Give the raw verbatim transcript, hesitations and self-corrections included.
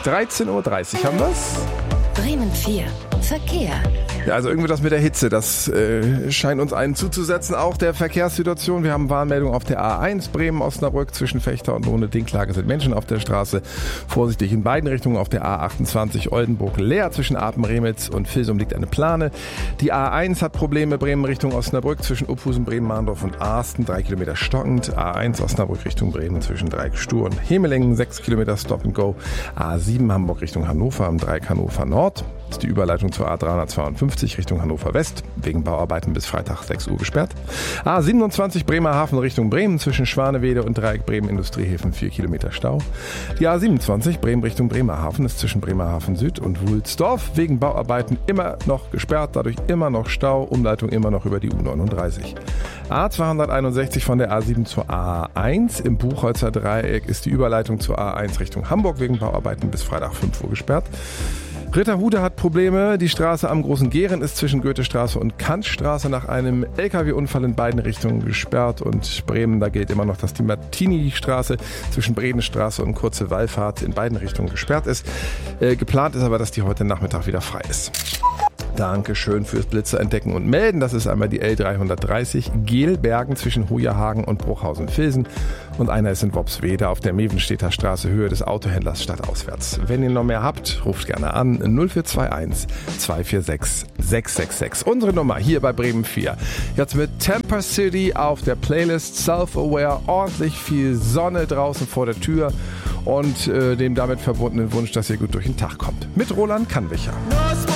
dreizehn Uhr dreißig haben wir's. Bremen vier. Verkehr. Ja, also irgendwie das mit der Hitze, das äh, scheint uns einen zuzusetzen. Auch der Verkehrssituation. Wir haben Warnmeldung auf der A eins Bremen-Osnabrück zwischen Fechter und Lohne-Dinklage sind Menschen auf der Straße. Vorsichtig in beiden Richtungen auf der A achtundzwanzig Oldenburg-Leer zwischen Apen-Remitz und Vilsum liegt eine Plane. Die A eins hat Probleme Bremen Richtung Osnabrück zwischen Uphusen, Bremen-Mahndorf und Arsten. Drei Kilometer stockend. A eins Osnabrück Richtung Bremen zwischen Dreieck-Stur und Hemelingen. Sechs Kilometer Stop and Go. A sieben Hamburg Richtung Hannover am Dreieck Hannover Nord. Das ist die Überleitung zur A dreihundertzweiundfünfzig Richtung Hannover West. Wegen Bauarbeiten bis Freitag sechs Uhr gesperrt. A siebenundzwanzig Bremerhaven Richtung Bremen zwischen Schwanewede und Dreieck Bremen Industriehäfen vier Kilometer Stau. Die A siebenundzwanzig Bremen Richtung Bremerhaven ist zwischen Bremerhaven Süd und Wulsdorf wegen Bauarbeiten immer noch gesperrt. Dadurch immer noch Stau. Umleitung immer noch über die U neununddreißig. A zweihunderteinundsechzig von der A sieben zur A eins. Im Buchholzer Dreieck ist die Überleitung zur A eins Richtung Hamburg wegen Bauarbeiten bis Freitag fünf Uhr gesperrt. Ritterhude hat Probleme. Die Straße am Großen Gehren ist zwischen Goethestraße und Kantstraße nach einem L K W-Unfall in beiden Richtungen gesperrt. Und Bremen, da gilt immer noch, dass die Martini-Straße zwischen Bredenstraße und Kurze Wallfahrt in beiden Richtungen gesperrt ist. Äh, geplant ist aber, dass die heute Nachmittag wieder frei ist. Dankeschön fürs Blitze entdecken und melden. Das ist einmal die L dreihundertdreißig Gelbergen zwischen Hojerhagen und Bruchhausen-Vilsen. Und einer ist in Wopswede auf der Mevenstädter Straße Höhe des Autohändlers stadtauswärts. Wenn ihr noch mehr habt, ruft gerne an null vier zwei eins zwei vier sechs sechs sechs sechs. Unsere Nummer hier bei Bremen vier. Jetzt mit Tampa City auf der Playlist Self-Aware. Ordentlich viel Sonne draußen vor der Tür und äh, dem damit verbundenen Wunsch, dass ihr gut durch den Tag kommt. Mit Roland Kannwicher.